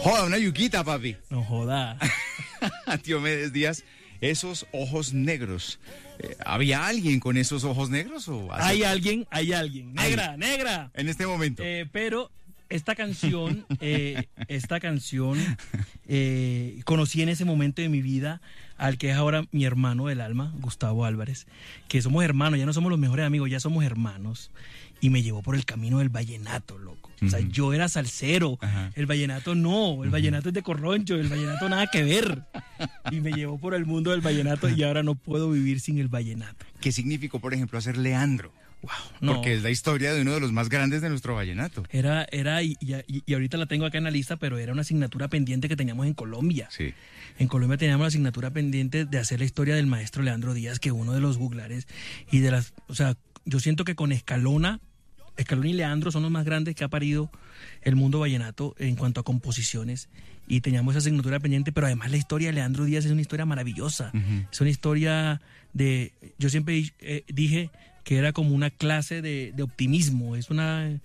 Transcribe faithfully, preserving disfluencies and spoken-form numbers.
Joda, una yuquita, papi. No joda. Diomedes Díaz, esos ojos negros. Eh, ¿Había alguien con esos ojos negros? O hace... Hay alguien, hay alguien. Negra, Hay. negra. En este momento. Eh, pero esta canción, eh, esta canción, eh, conocí en ese momento de mi vida al que es ahora mi hermano del alma, Gustavo Álvarez, que somos hermanos, ya no somos los mejores amigos, ya somos hermanos, y me llevó por el camino del vallenato, loco. O sea, uh-huh. yo era salsero, uh-huh. el vallenato no, el uh-huh. vallenato es de corroncho, el vallenato nada que ver. Y me llevó por el mundo del vallenato y ahora no puedo vivir sin el vallenato. ¿Qué significó, por ejemplo, hacer Leandro? Wow, no. Porque es la historia de uno de los más grandes de nuestro vallenato. Era, era y, y, y ahorita la tengo acá en la lista, pero era una asignatura pendiente que teníamos en Colombia. Sí. En Colombia teníamos la asignatura pendiente de hacer la historia del maestro Leandro Díaz, que es uno de los juglares y de las, o sea, yo siento que con Escalona, Escalona y Leandro son los más grandes que ha parido el mundo vallenato en cuanto a composiciones, y teníamos esa asignatura pendiente, pero además la historia de Leandro Díaz es una historia maravillosa. Uh-huh. Es una historia de, yo siempre eh, dije que era como una clase de, de optimismo, es una